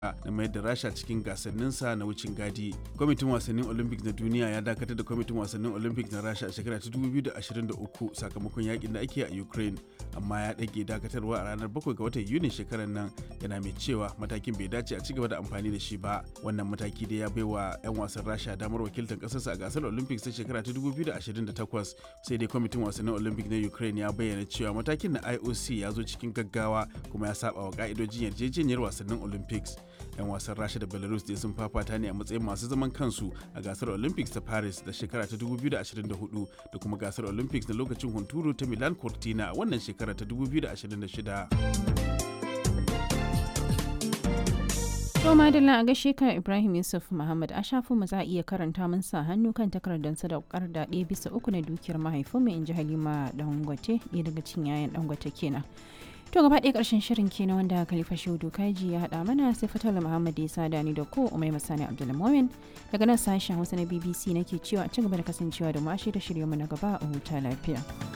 na mayar da Rasha cikin gasanninsa na wucin gadi. Kwamitin wasannin Olympics na duniya ya dakatar da kwamitin wasannin Olympics na Rasha a shekara ta 2023 sakamakon yakin da ake a Ukraine, amma ya ɗage dakatarwa a ranar 7 ga watan Yuni shekarar nan, yana mai cewa matakin bai dace a ci gaba da amfani da shi ba. Wannan mataki dai ya baiwa 'yan wasan Rasha damar wakiltar ƙasarsa a gasar Olympics ta shekara ta 2028, sai dai kwamitin wasannin Olympics na Ukraine ya bayyana cewa matakin na IOC ya zo cikin gaggawa kuma ya saba wa ka'idojin yarjejeniyar wasannin Olympics. 'Yan wasan Rasha da Belarus dai sun fafata ne a matsayin masu zaman kansu a gasar Olympics ta Paris da shekara ta 2024 da kuma gasar Olympics na lokacin hunturu ta Milan Cortina a wannan shekara ta 2026. To madalla a gaishe ka Ibrahim Yusuf Muhammad, a shafin mu za a iya karanta mun sa hannu kan takardar sadaukar da 1/3 na dukiyar mahaifinmu in ji Halima Dangote, ɗaya daga cikin yayan Dangote kenan. To gaba ɗaya ƙarshen shirin kenan wanda Khalifa Shehu Dokaji ya haɗa mana, sai Fatala Muhammad ya sada ni da ko Umai Masani Abdulmumin daga nan sashen Hausa na BBC nake cewa ci gaba da kasancewa da mu a shirye-shiryenmu na gaba a huta lafiya.